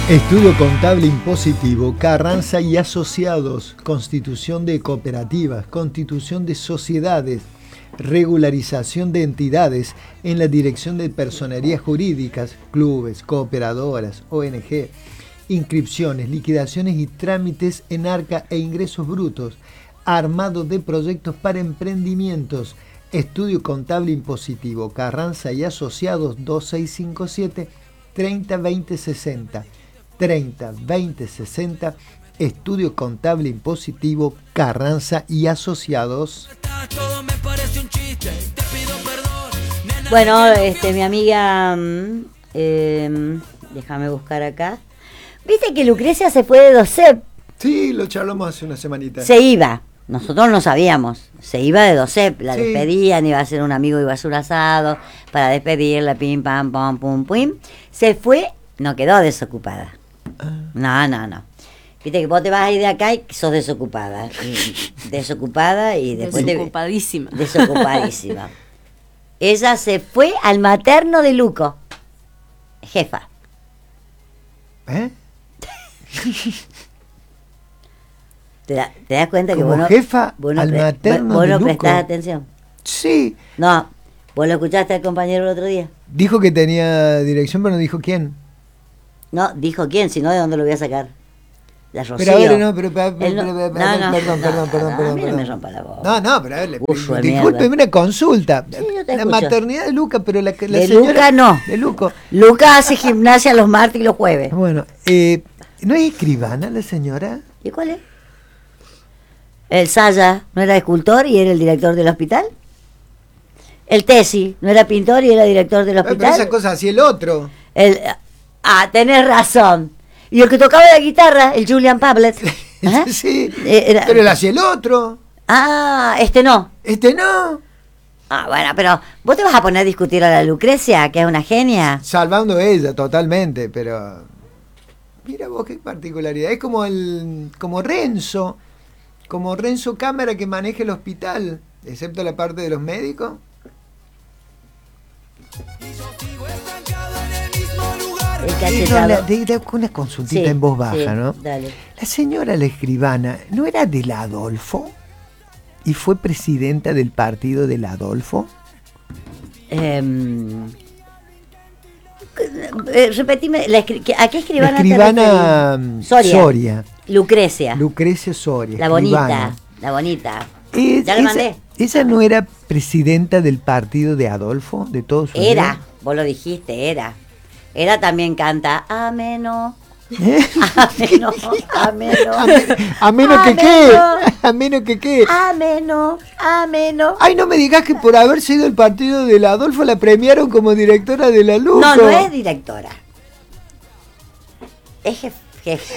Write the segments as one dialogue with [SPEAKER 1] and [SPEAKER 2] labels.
[SPEAKER 1] Estudio Contable Impositivo, Carranza y Asociados, constitución de cooperativas, constitución de sociedades, regularización de entidades en la dirección de personerías jurídicas, clubes, cooperadoras, ONG, inscripciones, liquidaciones y trámites en arca e ingresos brutos, armado de proyectos para emprendimientos. Estudio Contable Impositivo, Carranza y Asociados, 2657 30 20 60. 30 20 60, Estudio Contable Impositivo, Carranza y Asociados.
[SPEAKER 2] Bueno, mi amiga, déjame buscar acá. ¿Viste que Lucrecia se fue de DOCEP?
[SPEAKER 1] Sí, lo charlamos hace una semanita.
[SPEAKER 2] Se iba, nosotros no sabíamos, se iba de DOCEP, la despedían, iba a ser un amigo, iba a ser un asado, para despedirla, pim, pam, pum, pum, pum. Se fue, no quedó desocupada. No. Viste que vos te vas a ir de acá y sos desocupada. Desocupada y después desocupadísima. Ella se fue al materno de Luco. Jefa.
[SPEAKER 1] ¿Eh?
[SPEAKER 2] ¿Te das cuenta que
[SPEAKER 1] como
[SPEAKER 2] vos
[SPEAKER 1] jefa al materno
[SPEAKER 2] vos
[SPEAKER 1] de
[SPEAKER 2] no
[SPEAKER 1] Luco?
[SPEAKER 2] prestás atención?
[SPEAKER 1] Sí.
[SPEAKER 2] No, vos lo escuchaste al compañero el otro día.
[SPEAKER 1] Dijo que tenía dirección, pero no dijo quién.
[SPEAKER 2] No, dijo quién, si no, ¿de dónde lo voy a sacar? La Rocío.
[SPEAKER 1] Pero a ver, no, pero perdón.
[SPEAKER 2] A mí no me rompa la voz.
[SPEAKER 1] No, pero a ver, discúlpeme una consulta.
[SPEAKER 2] Sí, yo te
[SPEAKER 1] la
[SPEAKER 2] escucho.
[SPEAKER 1] Maternidad de Luca, pero la
[SPEAKER 2] De
[SPEAKER 1] señora...
[SPEAKER 2] Luca no.
[SPEAKER 1] De Luco.
[SPEAKER 2] Luca hace gimnasia los martes y los jueves.
[SPEAKER 1] Bueno, ¿no es escribana la señora?
[SPEAKER 2] ¿Y cuál es? El Saya no era escultor y era el director del hospital. El Tesi no era pintor y era director del hospital.
[SPEAKER 1] Pero esa cosa así el otro.
[SPEAKER 2] Tenés razón. Y el que tocaba la guitarra, el Julian Pablet. ¿Ah?
[SPEAKER 1] Sí, pero él hacía el otro.
[SPEAKER 2] Este no.
[SPEAKER 1] Este no.
[SPEAKER 2] Bueno, pero ¿vos te vas a poner a discutir a la Lucrecia, que es una genia?
[SPEAKER 1] Salvando ella totalmente, pero mira vos qué particularidad. Es como Renzo Cámara, que maneja el hospital, excepto la parte de los médicos. Una consultita en voz baja, ¿no?
[SPEAKER 2] Dale.
[SPEAKER 1] La señora la escribana, ¿no era del Adolfo? ¿Y fue presidenta del partido del Adolfo?
[SPEAKER 2] Repetime, ¿a qué escribana?
[SPEAKER 1] La escribana
[SPEAKER 2] Soria. Lucrecia
[SPEAKER 1] Soria.
[SPEAKER 2] La bonita, la bonita. Ya le mandé.
[SPEAKER 1] ¿Esa no era presidenta del partido de Adolfo, de todos sus días?
[SPEAKER 2] Era, vos lo dijiste, era. Ella también canta ameno.
[SPEAKER 1] ¿Ameno que qué? ¿Ameno que qué?
[SPEAKER 2] Ameno.
[SPEAKER 1] Ay, no me digas que por haber sido el partido del Adolfo la premiaron como directora de la Luco.
[SPEAKER 2] No es directora. Es jefa.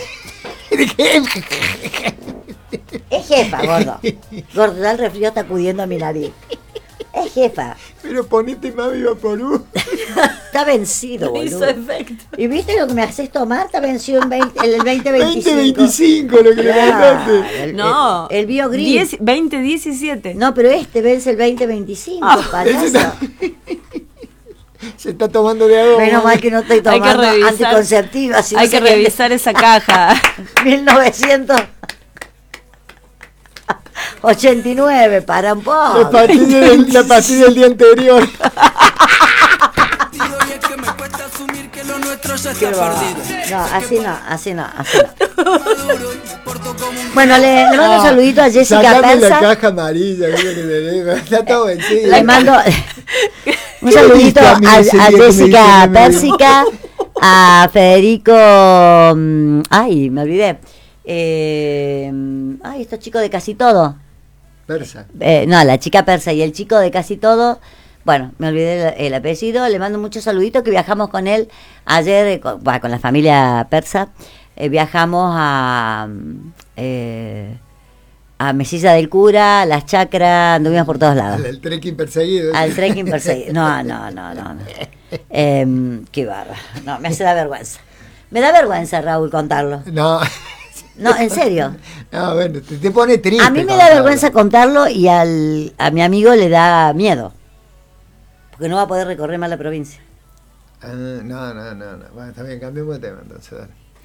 [SPEAKER 2] Es jefa, gordo. Gordo, ya el resfrío está acudiendo a mi nariz. Es jefa.
[SPEAKER 1] Pero ponete más viva por uno.
[SPEAKER 2] Está vencido, boludo.
[SPEAKER 3] Hizo efecto.
[SPEAKER 2] ¿Y viste lo que me haces tomar? Está vencido en el 2025.
[SPEAKER 1] 2025 lo que le mandaste.
[SPEAKER 3] No.
[SPEAKER 2] El BioGreen.
[SPEAKER 3] 2017.
[SPEAKER 2] No, pero vence el 2025, payaso.
[SPEAKER 1] Se está tomando de agua.
[SPEAKER 2] Menos mal que no estoy tomando anticonceptiva. Si
[SPEAKER 3] hay que revisar esa caja.
[SPEAKER 2] 1989, para un poco.
[SPEAKER 1] La pastilla del día anterior.
[SPEAKER 2] No, así no. Bueno, le mando un saludito a Jessica
[SPEAKER 1] Sacame
[SPEAKER 2] Persa.
[SPEAKER 1] la caja amarilla, está todo vencido.
[SPEAKER 2] Le mando un saludito a Jessica Pérsica, a Federico. Ay, me olvidé. Estos chicos de Casi Todo.
[SPEAKER 1] Persa.
[SPEAKER 2] La chica Persa y el chico de Casi Todo. Bueno, me olvidé el apellido. Le mando muchos saluditos, que viajamos con él ayer, con la familia Persa. Viajamos a Mesilla del Cura, Las Chacras, anduvimos por todos lados.
[SPEAKER 1] Al trekking perseguido.
[SPEAKER 2] Al trekking perseguido. No. Qué bárbaro. No, me hace da vergüenza. Me da vergüenza, Raúl, contarlo.
[SPEAKER 1] No,
[SPEAKER 2] en serio.
[SPEAKER 1] No, bueno, te pone triste.
[SPEAKER 2] A mí me da vergüenza contarlo y a mi amigo le da miedo. Porque no va a poder recorrer más la provincia.
[SPEAKER 1] No. Bueno, está bien, cambiemos de tema entonces, dale.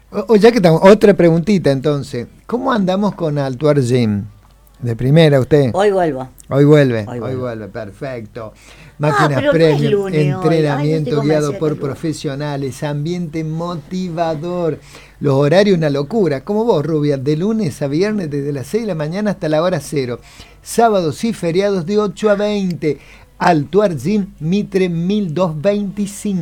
[SPEAKER 1] O ya que estamos, otra preguntita entonces. ¿Cómo andamos con Altuar Gym? De primera usted.
[SPEAKER 2] Hoy vuelvo.
[SPEAKER 1] Hoy vuelve,
[SPEAKER 2] Hoy
[SPEAKER 1] hoy
[SPEAKER 2] vuelve.
[SPEAKER 1] vuelve, perfecto. Máquinas
[SPEAKER 2] pero no es
[SPEAKER 1] premium,
[SPEAKER 2] lunes hoy. Ay,
[SPEAKER 1] entrenamiento
[SPEAKER 2] no estoy
[SPEAKER 1] guiado
[SPEAKER 2] convencida
[SPEAKER 1] por
[SPEAKER 2] que es lunes.
[SPEAKER 1] profesionales, ambiente motivador, los horarios una locura, como vos, Rubia, de lunes a viernes desde las 6 de la mañana hasta la hora 0, sábados y feriados de 8 a 20, Altuar Gym, Mitre 1225.